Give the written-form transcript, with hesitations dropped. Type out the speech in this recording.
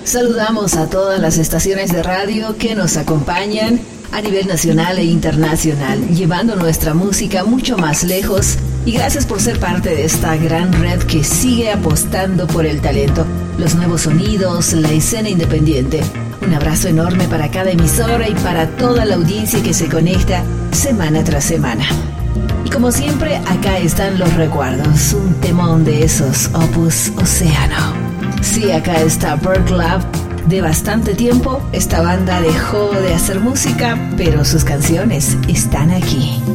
Saludamos a todas las estaciones de radio que nos acompañan a nivel nacional e internacional, llevando nuestra música mucho más lejos, y gracias por ser parte de esta gran red que sigue apostando por el talento, los nuevos sonidos, la escena independiente. Un abrazo enorme para cada emisora y para toda la audiencia que se conecta semana tras semana. Y como siempre, acá están los recuerdos, un temón de esos, Opus Océano. Sí, acá está Bird Club. De bastante tiempo, esta banda dejó de hacer música, pero sus canciones están aquí.